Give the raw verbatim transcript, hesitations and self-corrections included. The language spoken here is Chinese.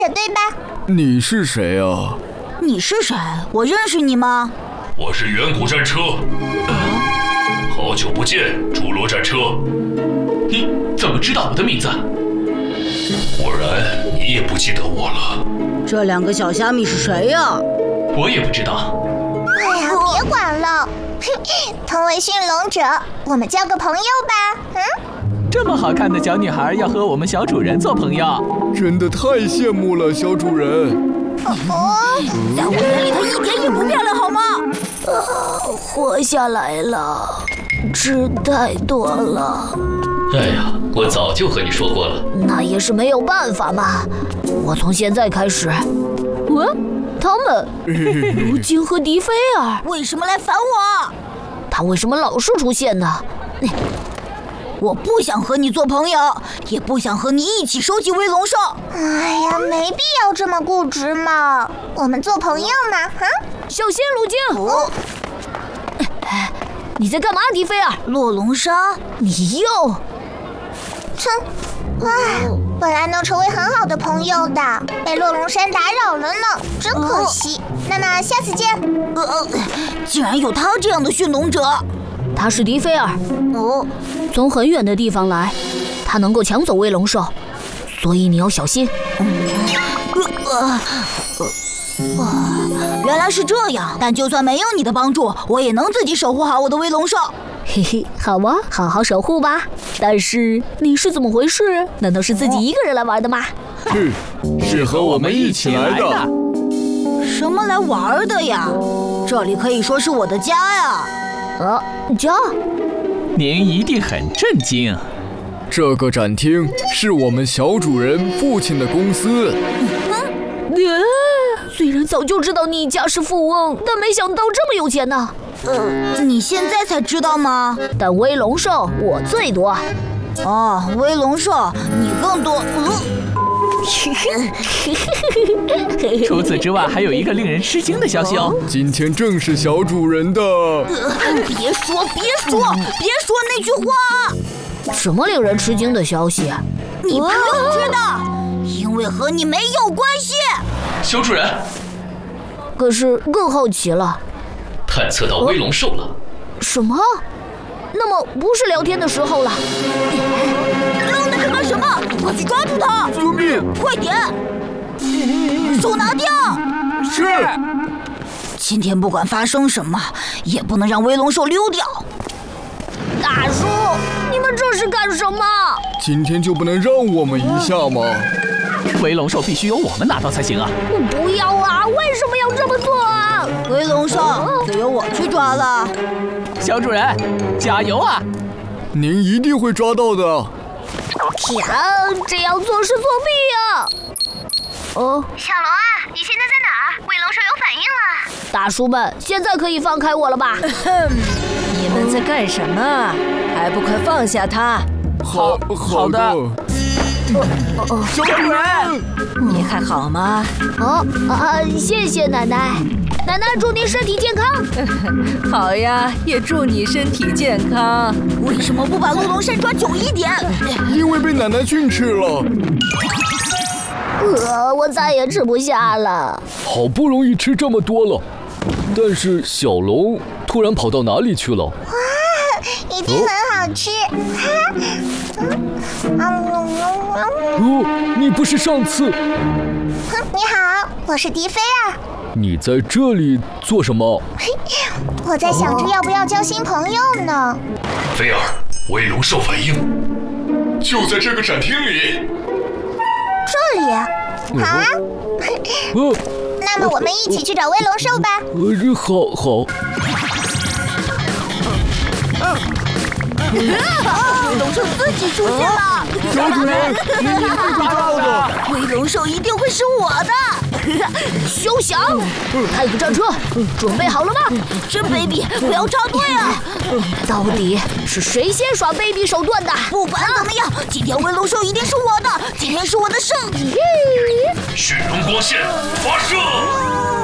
对吧？ 你是谁啊？ 你是谁？我认识你吗？ 我是远古战车。好久不见，侏罗战车。 你怎么知道我的名字？ 果然你也不记得我了。 这两个小虾米是谁呀？ 我也不知道。 哎呀，别管了。同为驯龙者，我们交个朋友吧。嗯。 这么好看的小女孩要和我们小主人做朋友， 真的太羡慕了，小主人。 哦， 在我眼里她一点也不漂亮，好吗？呃，活下来了，吃太多了。 哎呀，我早就和你说过了。 那也是没有办法嘛。我从现在开始，嗯，他们，卢金和迪菲尔为什么来烦我？他为什么老是出现呢？我不想和你做朋友，也不想和你一起收集威龙兽。 哎呀，没必要这么固执嘛，我们做朋友嘛，哈、嗯？ 小心卢金！哦，你在干嘛，迪菲尔？落龙沙，你又…… 哼，唉，本来能成为很好的朋友的，被洛龙山打扰了呢，真可惜。哦、那么下次见。 呃，竟然有他这样的驯龙者。他是迪菲尔，哦，从很远的地方来，他能够抢走威龙兽，所以你要小心。嗯呃呃呃、原来是这样，但就算没有你的帮助，我也能自己守护好我的威龙兽。嘿嘿，好啊，好好守护吧。但是你是怎么回事？难道是自己一个人来玩的吗？ 是，是和我们一起来的。 什么来玩的呀？这里可以说是我的家呀。啊，家？ 您一定很震惊。 这个展厅是我们小主人父亲的公司。 嗯，虽然早就知道你家是富翁，但没想到这么有钱呢。呃，你现在才知道吗？但威龙兽我最多。哦，威龙兽你更多。呃除此之外，还有一个令人吃惊的消息哦。 今天正是小主人的……呃、 别说，别说，别说那句话！什么令人吃惊的消息？你不用知道，因为和你没有关系。 小主人， 可是更好奇了， 探测到威龙兽了。 什么？那么不是聊天的时候了。愣着干什么？快去抓住他！ 救命！ 快点！手拿掉！ 是。 今天不管发生什么，也不能让威龙兽溜掉。大叔，你们这是干什么？ 今天就不能让我们一下吗？ 威龙兽必须由我们拿到才行啊！ 不要啊！为什么要这么做啊？威龙兽就由我去抓了。 小主人，加油啊！ 您一定会抓到的。 天，这样做是作弊啊！哦， 小龙啊，你现在在哪儿？威龙兽有反应了。 大叔们，现在可以放开我了吧？ 你们在干什么？还不快放下他！ 好好的。小主人， 你还好吗？ 哦啊，谢谢奶奶。奶奶，祝您身体健康。 好呀，也祝你身体健康。 为什么不把洛龙山抓久一点？ 因为被奶奶训斥了。 呃，我再也吃不下了。 好不容易吃这么多了，但是小龙突然跑到哪里去了？哇， 一定很好吃。 哦，你不是上次…… 你好，我是迪菲尔。 你在这里做什么？ 我在想着要不要交新朋友呢。 菲尔，威龙兽反应，就在这个展厅里。 这里？好啊。 哦， 那么我们一起去找威龙兽吧。 呃，好好。 威龙兽自己出现了。 小主人，你一定会抓到的。 威龙兽一定会是我的。休想！太古战车，准备好了吗？真卑鄙，不要插队啊！到底是谁先耍卑鄙手段的？不管怎么样，今天威龙兽一定是我的，今天是我的胜利。 驯龙光线发射！